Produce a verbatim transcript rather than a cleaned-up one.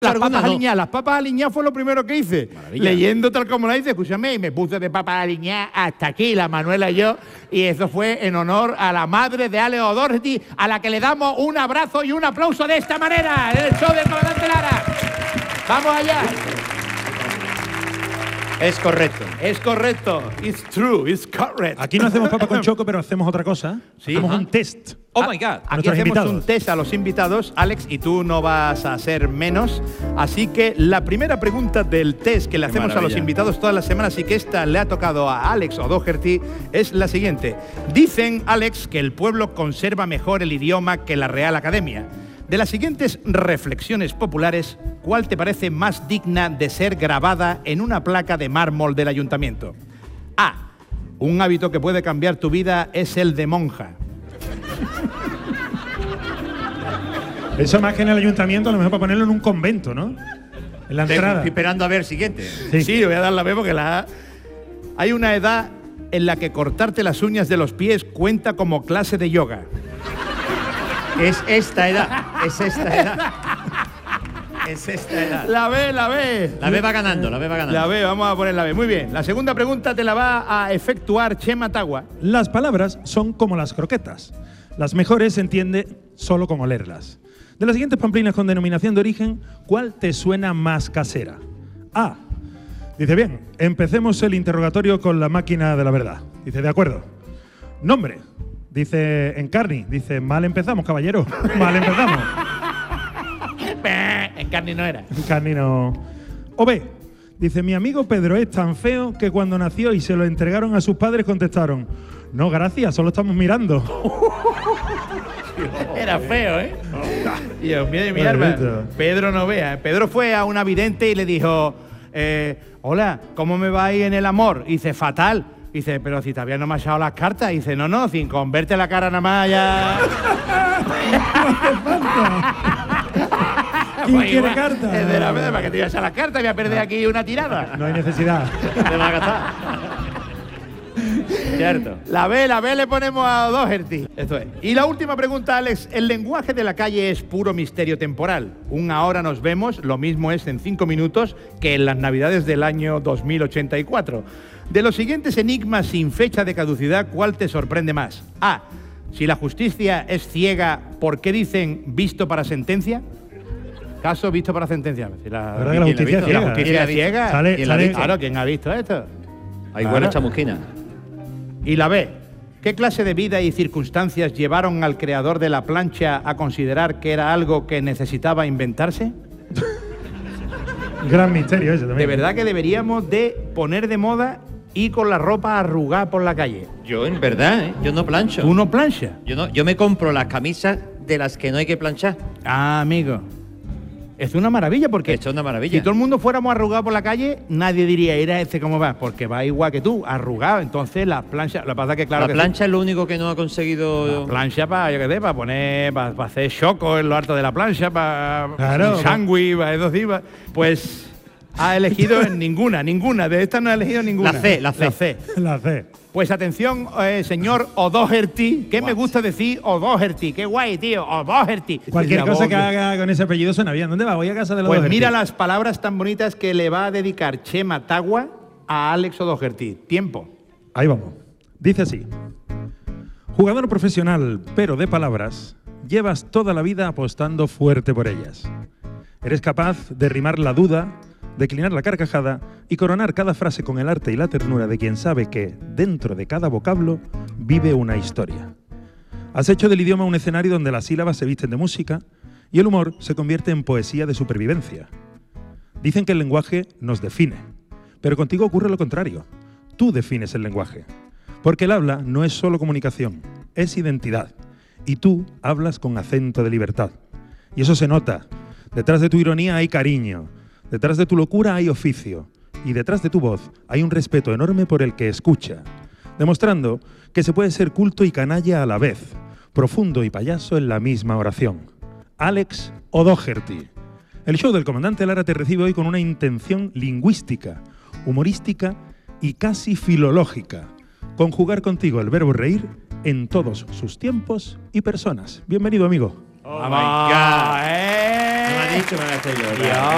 Las papas no. aliñadas, las papas aliñadas fue lo primero que hice. Maravilla. Leyendo tal como la dice, escúchame, y me puse de papas aliñadas hasta aquí, la Manuela y yo, y eso fue en honor a la madre de Alex O'Doherty, a la que le damos un abrazo y un aplauso de esta manera, en el show del comandante Lara. ¡Vamos allá! Es correcto. Es correcto. It's true, it's correct. Aquí no hacemos papa con choco, pero hacemos otra cosa. Sí. Hacemos Ajá. un test. Oh my God. Aquí Nuestros hacemos invitados. un test a los invitados, Alex, y tú no vas a ser menos. Así que la primera pregunta del test que le Qué hacemos a los maravilla. invitados todas las semanas y que esta le ha tocado a Alex O'Doherty es la siguiente. Dicen, Alex, que el pueblo conserva mejor el idioma que la Real Academia. De las siguientes reflexiones populares, ¿cuál te parece más digna de ser grabada en una placa de mármol del ayuntamiento? A. Un hábito que puede cambiar tu vida es el de monja. Eso más que en el ayuntamiento, a lo mejor para ponerlo en un convento, ¿no? En la entrada. Estoy esperando a ver siguiente. Sí. Sí, voy a dar la B porque la A. Hay una edad en la que cortarte las uñas de los pies cuenta como clase de yoga. Es esta edad. Es esta edad. Es esta edad. La B, la B. La B va ganando, la B va ganando. La B, vamos a poner la B. Muy bien. La segunda pregunta te la va a efectuar Chema Tagua. Las palabras son como las croquetas. Las mejores se entiende solo con olerlas. De las siguientes pamplinas con denominación de origen, ¿cuál te suena más casera? A. Dice, bien, empecemos el interrogatorio con la máquina de la verdad. Dice, de acuerdo. Nombre. Dice, Encarni. Dice, mal empezamos, caballero. Mal empezamos. En carne no era. Encarni no. O B. Dice, mi amigo Pedro es tan feo que cuando nació y se lo entregaron a sus padres contestaron, no, gracias, solo estamos mirando. Era feo, ¿eh? Dios mío de mi Vale, arma. listo. Pedro no vea. Pedro fue a una vidente y le dijo, eh, hola, ¿cómo me va ahí en el amor? Y dice, fatal. Y dice, pero si todavía no me has echado las cartas. Y dice, no, no, sin con verte la cara nada más ya. ¿Quién Pues quiere igual, cartas? Es de la vez, para que te ibas a las cartas, voy a perder aquí una tirada. No hay necesidad. Te va a gastar. Cierto. La B, la B le ponemos a O'Doherty. Esto es. Y la última pregunta, Alex. El lenguaje de la calle es puro misterio temporal. Un ahora nos vemos, lo mismo es en cinco minutos que en las navidades del año dos mil ochenta y cuatro. De los siguientes enigmas sin fecha de caducidad, ¿cuál te sorprende más? A. Si la justicia es ciega, ¿por qué dicen visto para sentencia? Caso visto para sentencia. Si la, ¿Verdad que la ¿quién justicia lo ha es visto? ciega? la justicia es ciega. Sale- ¿Quién la ha sale- visto? Claro, ¿quién ha visto esto? Hay Claro. buena chamusquina. Y la B. ¿Qué clase de vida y circunstancias llevaron al creador de la plancha a considerar que era algo que necesitaba inventarse? Gran misterio ese también. De verdad que deberíamos de poner de moda ir con la ropa arrugada por la calle. Yo, en verdad, ¿eh? Yo no plancho. ¿Uno plancha? Yo, no, yo me compro las camisas de las que no hay que planchar. Ah, amigo. Es una maravilla porque Esto es una maravilla. si todo el mundo fuéramos arrugados por la calle, nadie diría, era este cómo va, porque va igual que tú, arrugado. Entonces las planchas, lo que pasa es que claro la que plancha es lo único que no ha sí, conseguido. la plancha para, yo qué sé, para poner, para, para hacer choco en lo alto de la plancha, para Claro. un sándwich, para eso sí, para- pues ha elegido en ninguna, ninguna, de estas no ha elegido ninguna. La C, la C. La C. La C. Pues atención, eh, señor O'Doherty, que me gusta decir O'Doherty, qué guay, tío, O'Doherty. Cualquier La cosa voz que de- haga con ese apellido suena bien. ¿Dónde va? Voy a casa de los Pues Doherty. mira las palabras tan bonitas que le va a dedicar Chema Tagua a Alex O'Doherty. Tiempo. Ahí vamos. Dice así. Jugador profesional, pero de palabras, llevas toda la vida apostando fuerte por ellas. Eres capaz de rimar la duda, declinar la carcajada y coronar cada frase con el arte y la ternura de quien sabe que, dentro de cada vocablo, vive una historia. Has hecho del idioma un escenario donde las sílabas se visten de música y el humor se convierte en poesía de supervivencia. Dicen que el lenguaje nos define, pero contigo ocurre lo contrario. Tú defines el lenguaje. Porque el habla no es solo comunicación, es identidad. Y tú hablas con acento de libertad. Y eso se nota. Detrás de tu ironía hay cariño. Detrás de tu locura hay oficio. Y detrás de tu voz hay un respeto enorme por el que escucha. Demostrando que se puede ser culto y canalla a la vez. Profundo y payaso en la misma oración. Alex O'Doherty. El show del comandante Lara te recibe hoy con una intención lingüística, humorística y casi filológica. Conjugar contigo el verbo reír en todos sus tiempos y personas. Bienvenido, amigo. Oh my God. ¿eh? No me ha dicho, me va a hacer llorar. Dios.